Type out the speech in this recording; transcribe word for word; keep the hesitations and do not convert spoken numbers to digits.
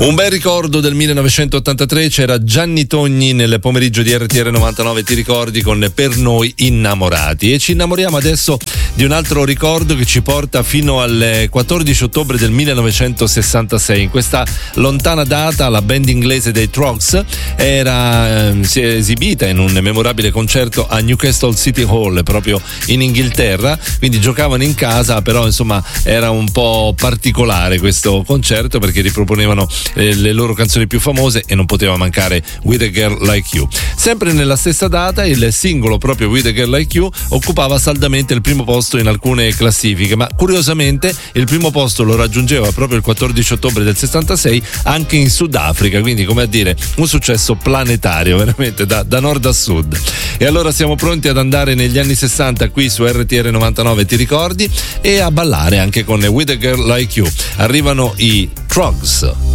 Un bel ricordo del millenovecentottantatré, c'era Gianni Togni nel pomeriggio di R T R novantanove, ti ricordi, con Per noi innamorati, e ci innamoriamo adesso di un altro ricordo che ci porta fino al quattordici ottobre del millenovecentosessantasei. In questa lontana data la band inglese dei Trogs era si è esibita in un memorabile concerto a Newcastle City Hall, proprio in Inghilterra, quindi giocavano in casa, però insomma era un po' particolare questo concerto perché riproponevano le loro canzoni più famose e non poteva mancare With a Girl Like You. Sempre nella stessa data il singolo proprio With a Girl Like You occupava saldamente il primo posto in alcune classifiche, ma curiosamente il primo posto lo raggiungeva proprio il quattordici ottobre del sessantasei anche in Sudafrica, quindi come a dire un successo planetario veramente da, da nord a sud. E allora siamo pronti ad andare negli anni sessanta qui su R T R novantanove, ti ricordi, e a ballare anche con With a Girl Like You. Arrivano i Trogs.